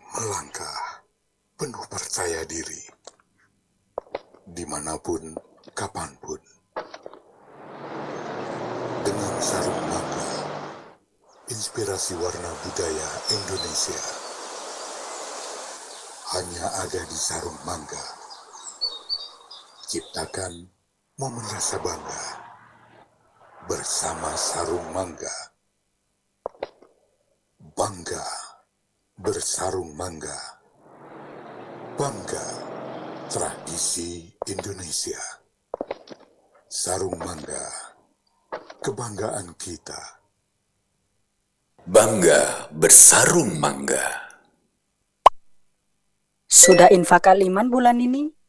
Melangkah penuh percaya diri, dimanapun, kapanpun. Dengan sarung mangga, inspirasi warna budaya Indonesia. Hanya ada di sarung mangga. Ciptakan momen rasa bangga bersama sarung mangga. Bangga bersarung mangga. Bangga tradisi Indonesia. Sarung mangga, kebanggaan kita. Bangga bersarung mangga. Sudah infak Kaliman bulan ini?